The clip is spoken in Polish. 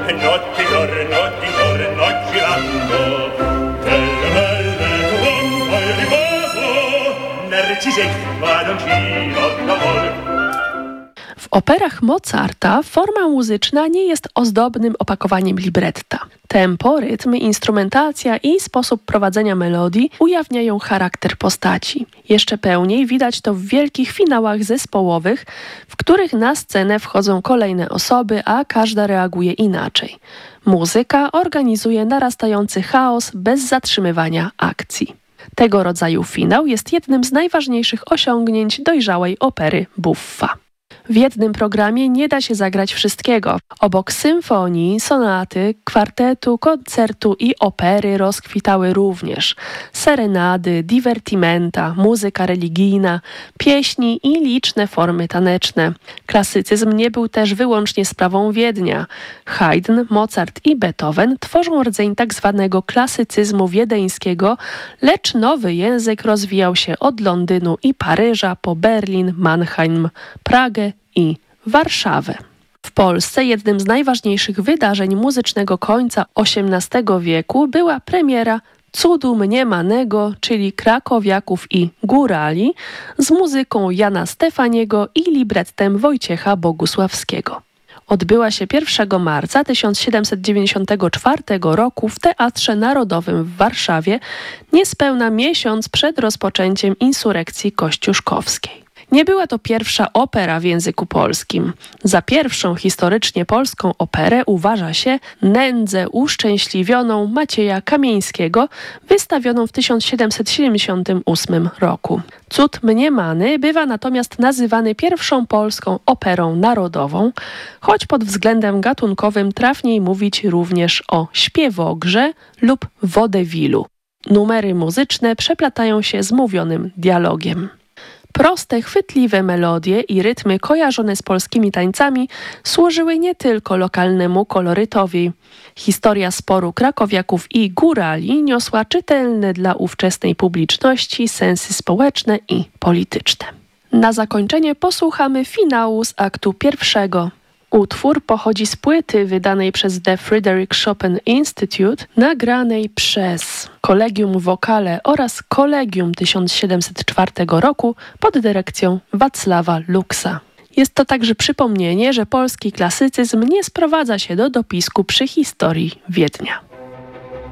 notte giorno di giorno girando, belle belle tromba e riposo, narcisetta non giro d'amore. W operach Mozarta forma muzyczna nie jest ozdobnym opakowaniem libretta. Tempo, rytm, instrumentacja i sposób prowadzenia melodii ujawniają charakter postaci. Jeszcze pełniej widać to w wielkich finałach zespołowych, w których na scenę wchodzą kolejne osoby, a każda reaguje inaczej. Muzyka organizuje narastający chaos bez zatrzymywania akcji. Tego rodzaju finał jest jednym z najważniejszych osiągnięć dojrzałej opery buffa. W jednym programie nie da się zagrać wszystkiego. Obok symfonii, sonaty, kwartetu, koncertu i opery rozkwitały również serenady, divertimenta, muzyka religijna, pieśni i liczne formy taneczne. Klasycyzm nie był też wyłącznie sprawą Wiednia. Haydn, Mozart i Beethoven tworzą rdzeń tzw. klasycyzmu wiedeńskiego, lecz nowy język rozwijał się od Londynu i Paryża po Berlin, Mannheim, Pragę i Warszawę. W Polsce jednym z najważniejszych wydarzeń muzycznego końca XVIII wieku była premiera Cudu Mniemanego, czyli Krakowiaków i Górali, z muzyką Jana Stefaniego i librettem Wojciecha Bogusławskiego. Odbyła się 1 marca 1794 roku w Teatrze Narodowym w Warszawie, niespełna miesiąc przed rozpoczęciem insurekcji kościuszkowskiej. Nie była to pierwsza opera w języku polskim. Za pierwszą historycznie polską operę uważa się Nędzę uszczęśliwioną Macieja Kamieńskiego, wystawioną w 1778 roku. Cud Mniemany bywa natomiast nazywany pierwszą polską operą narodową, choć pod względem gatunkowym trafniej mówić również o śpiewogrze lub wodewilu. Numery muzyczne przeplatają się z mówionym dialogiem. Proste, chwytliwe melodie i rytmy kojarzone z polskimi tańcami służyły nie tylko lokalnemu kolorytowi. Historia sporu krakowiaków i górali niosła czytelne dla ówczesnej publiczności sensy społeczne i polityczne. Na zakończenie posłuchamy finału z aktu pierwszego. Utwór pochodzi z płyty wydanej przez The Frederick Chopin Institute, nagranej przez Collegium Vocale oraz Collegium 1704 roku pod dyrekcją Wacława Luksa. Jest to także przypomnienie, że polski klasycyzm nie sprowadza się do dopisku przy historii Wiednia.